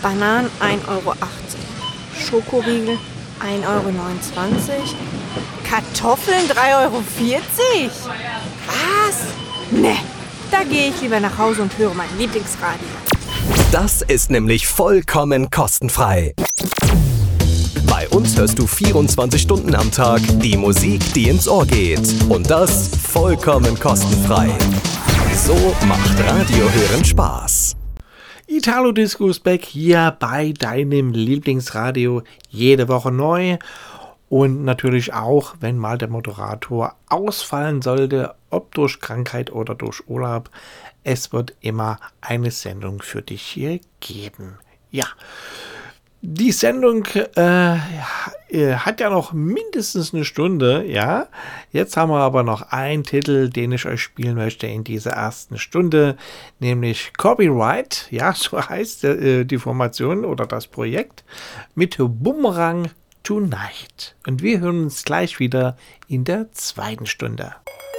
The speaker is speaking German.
Bananen 1,80 €, Schokoriegel 1,29 €, Kartoffeln 3,40 €. Was? Ne, da gehe ich lieber nach Hause und höre mein Lieblingsradio. Das ist nämlich vollkommen kostenfrei. Bei uns hörst du 24 Stunden am Tag die Musik, die ins Ohr geht. Und das vollkommen kostenfrei. So macht Radio hören Spaß. Italo Disco ist back hier bei deinem Lieblingsradio, jede Woche neu. Und natürlich auch, wenn mal der Moderator ausfallen sollte, ob durch Krankheit oder durch Urlaub, es wird immer eine Sendung für dich hier geben. Ja, die Sendung hat ja noch mindestens eine Stunde, ja. Jetzt haben wir aber noch einen Titel, den ich euch spielen möchte in dieser ersten Stunde, nämlich Copyright, ja, so heißt die Formation oder das Projekt, mit Boomerang Tonight. Und wir hören uns gleich wieder in der zweiten Stunde.